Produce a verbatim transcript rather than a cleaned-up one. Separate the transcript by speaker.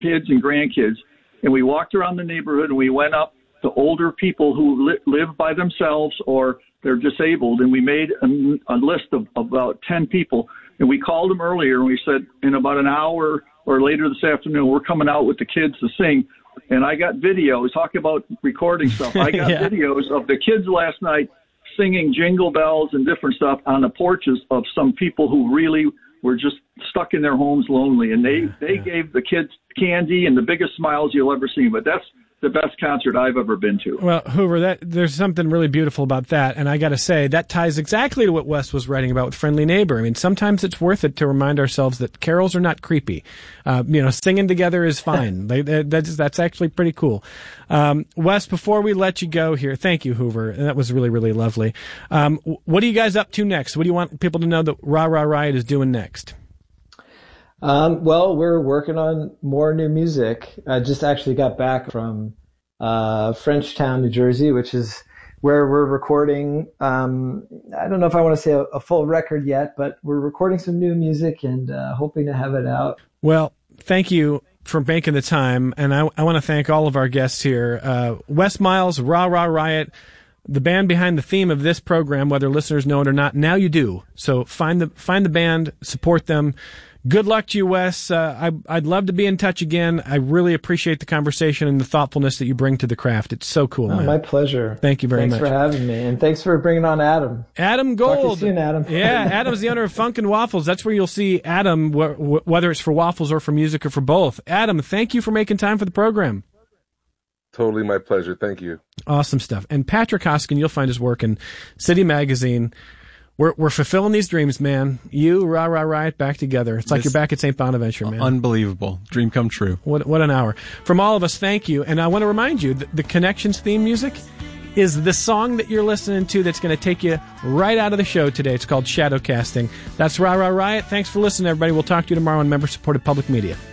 Speaker 1: kids and grandkids, and we walked around the neighborhood, and we went up to older people who li- live by themselves or they're disabled, and we made a, a list of about ten people, and we called them earlier, and we said, in about an hour or later this afternoon, we're coming out with the kids to sing. And I got videos, talk about recording stuff. I got yeah. videos of the kids last night singing Jingle Bells and different stuff on the porches of some people who really were just stuck in their homes lonely. And they, yeah, they yeah. gave the kids candy and the biggest smiles you'll ever see. But that's the best concert I've ever been to.
Speaker 2: Well, Hoover, that there's something really beautiful about that. And I got to say, that ties exactly to what Wes was writing about with Friendly Neighbor. I mean, sometimes it's worth it to remind ourselves that carols are not creepy. Uh, you know, singing together is fine. they, that's, that's actually pretty cool. Um, Wes, before we let you go here, thank you, Hoover. That was really, really lovely. Um, what are you guys up to next? What do you want people to know that Rah Rah Riot is doing next?
Speaker 3: Um, well, we're working on more new music. I just actually got back from uh, Frenchtown, New Jersey, which is where we're recording. Um, I don't know if I want to say a, a full record yet, but we're recording some new music and uh, hoping to have it out.
Speaker 2: Well, thank you for making the time, and I, I want to thank all of our guests here. Uh, Wes Miles, Rah Rah Riot, the band behind the theme of this program, whether listeners know it or not. Now you do. So find the find the band, support them. Good luck to you, Wes. Uh, I, I'd love to be in touch again. I really appreciate the conversation and the thoughtfulness that you bring to the craft. It's so cool,
Speaker 3: oh,
Speaker 2: man.
Speaker 3: My pleasure.
Speaker 2: Thank you very
Speaker 3: thanks
Speaker 2: much.
Speaker 3: Thanks for having me, and thanks for bringing on Adam.
Speaker 2: Adam Gold.
Speaker 3: Talk to you soon, Adam.
Speaker 2: Yeah, Adam's the owner of Funk and Waffles. That's where you'll see Adam, wh- wh- whether it's for waffles or for music or for both. Adam, thank you for making time for the program.
Speaker 4: Totally my pleasure. Thank you.
Speaker 2: Awesome stuff. And Patrick Hoskin, you'll find his work in City Magazine. We're we're fulfilling these dreams, man. You, Rah Rah Riot, back together. It's like this, you're back at Saint Bonaventure, man.
Speaker 5: Unbelievable. Dream come true.
Speaker 2: What what an hour. From all of us, thank you. And I want to remind you that the Connections theme music is the song that you're listening to that's going to take you right out of the show today. It's called Shadowcasting. That's Rah Rah Riot. Thanks for listening, everybody. We'll talk to you tomorrow on member-supported public media.